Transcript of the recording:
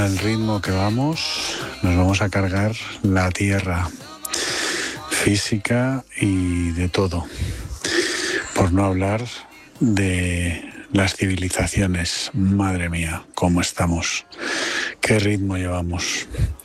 el ritmo que vamos, nos vamos a cargar la tierra física y de todo. Por no hablar de las civilizaciones. Madre mía, cómo estamos. Qué ritmo llevamos.